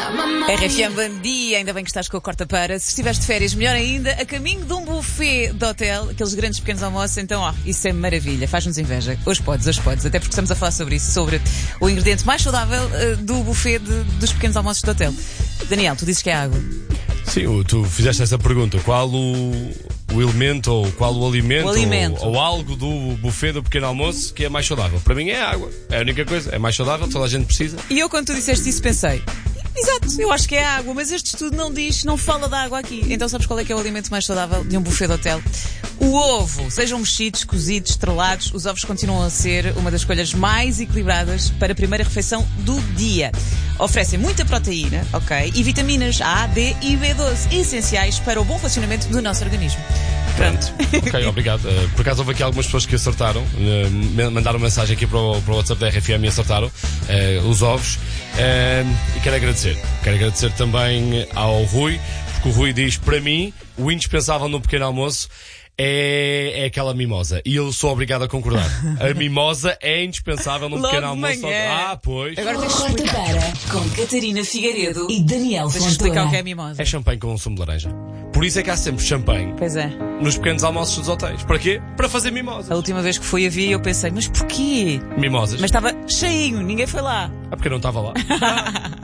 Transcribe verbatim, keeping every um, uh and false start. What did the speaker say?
R F M, bom dia, ainda bem que estás com a corta para. Se estiveres de férias, melhor ainda, a caminho de um buffet de hotel, aqueles grandes pequenos almoços, então, ó, isso é maravilha, faz-nos inveja. Hoje podes, hoje podes, até porque estamos a falar sobre isso, sobre o ingrediente mais saudável uh, do buffet de, dos pequenos almoços de hotel. Daniel, tu dizes que é água. Sim, tu fizeste essa pergunta, qual o, o elemento ou qual o alimento, o alimento. Ou, ou algo do buffet do pequeno almoço que é mais saudável? Para mim é a água, é a única coisa, é mais saudável, toda a gente precisa. E eu, quando tu disseste isso, pensei... Exato, eu acho que é a água, mas este estudo não diz, não fala da água aqui. Então sabes qual é que é o alimento mais saudável de um buffet de hotel? O ovo. Sejam mexidos, cozidos, estrelados, os ovos continuam a ser uma das escolhas mais equilibradas para a primeira refeição do dia. Oferecem muita proteína, ok? E vitaminas A, D e B doze, essenciais para o bom funcionamento do nosso organismo. Pronto. Ok, obrigado. Uh, por acaso houve aqui algumas pessoas que acertaram, uh, mandaram mensagem aqui para o, para o WhatsApp da R F M e acertaram uh, os ovos. Uh, e quero agradecer. Quero agradecer também ao Rui, porque o Rui diz, para mim, o indispensável num pequeno almoço é, é aquela mimosa. E eu sou obrigado a concordar. A mimosa é indispensável num Logo pequeno almoço. manhã. Ah, pois. Agora tens de explicar. Com Catarina Figueiredo e Daniel Tens de explicar o que é Fontoura. a mimosa. É champanhe com sumo de laranja. Por isso é que há sempre champanhe Pois é. nos pequenos almoços dos hotéis. Para quê? Para fazer mimosas. A última vez que fui havia, eu pensei, mas porquê? Mimosas. Mas estava cheinho, ninguém foi lá. Ah, porque eu não estava lá.